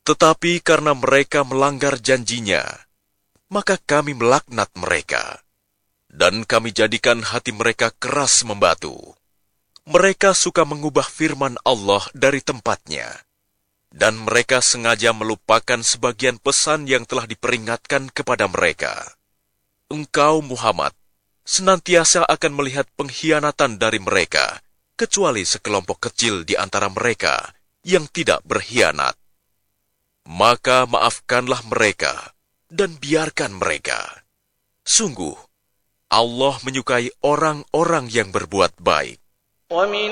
Tetapi karena mereka melanggar janjinya, maka kami melaknat mereka, dan kami jadikan hati mereka keras membatu. Mereka suka mengubah firman Allah dari tempatnya, dan mereka sengaja melupakan sebagian pesan yang telah diperingatkan kepada mereka. Engkau, Muhammad, senantiasa akan melihat pengkhianatan dari mereka, kecuali sekelompok kecil di antara mereka yang tidak berkhianat. Maka maafkanlah mereka dan biarkan mereka. Sungguh, Allah menyukai orang-orang yang berbuat baik.